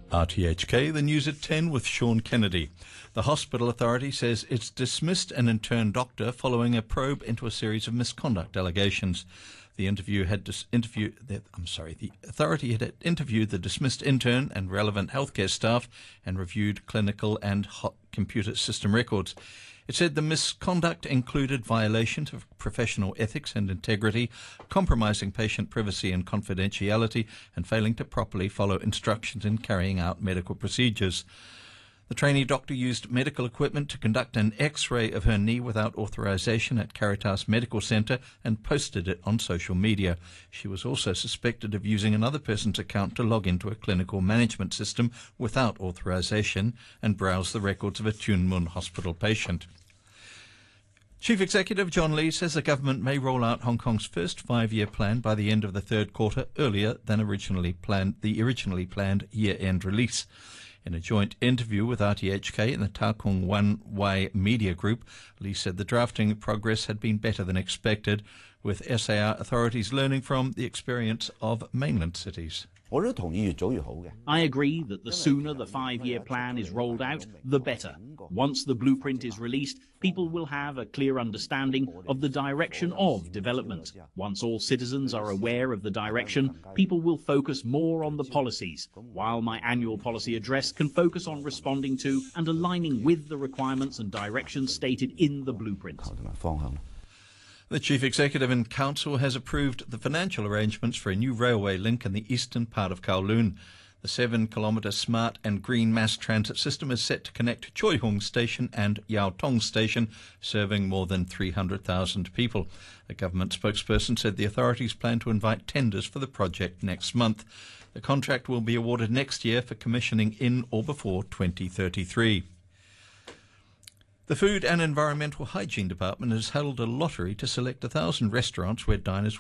RTHK, the news at 10 with Sean Kennedy. The hospital authority says it's dismissed an intern doctor following a probe into a series of misconduct allegations. The authority had interviewed the dismissed intern and relevant healthcare staff and reviewed clinical and computer system records. It said the misconduct included violations of professional ethics and integrity, compromising patient privacy and confidentiality, and failing to properly follow instructions in carrying out medical procedures. The trainee doctor used medical equipment to conduct an X-ray of her knee without authorization at Caritas Medical Centre and posted it on social media. She was also suspected of using another person's account to log into a clinical management system without authorization and browse the records of a Tuen Mun hospital patient. Chief Executive John Lee says the government may roll out Hong Kong's first 5-year plan by the end of the third quarter, earlier than the originally planned year-end release. In a joint interview with RTHK and the Ta Kung Wan Wai Media Group, Lee said the drafting progress had been better than expected, with SAR authorities learning from the experience of mainland cities. I agree that the sooner the 5-year plan is rolled out, the better. Once the blueprint is released, people will have a clear understanding of the direction of development. Once all citizens are aware of the direction, people will focus more on the policies, while my annual policy address can focus on responding to and aligning with the requirements and directions stated in the blueprint. The Chief Executive and Council has approved the financial arrangements for a new railway link in the eastern part of Kowloon. The 7-kilometre smart and green mass transit system is set to connect Choi Hung Station and Yau Tong Station, serving more than 300,000 people. A government spokesperson said the authorities plan to invite tenders for the project next month. The contract will be awarded next year for commissioning in or before 2033. The Food and Environmental Hygiene Department has held a lottery to select 1,000 restaurants where diners